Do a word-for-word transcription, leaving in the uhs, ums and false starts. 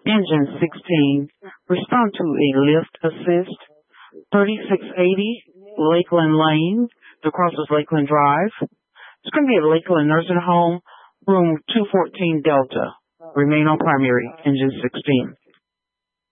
Engine sixteen, respond to a lift assist. thirty-six eighty Lakeland Lane, the crosses Lakeland Drive. It's going to be at Lakeland Nursing Home, room two fourteen Delta. Remain on primary, engine sixteen.